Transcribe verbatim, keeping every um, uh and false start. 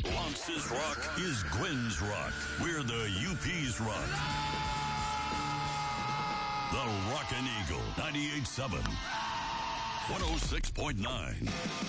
Ponce's Rock is Gwen's Rock. We're the U P's Rock. The Rockin' Eagle, ninety-eight point seven, one oh six point nine.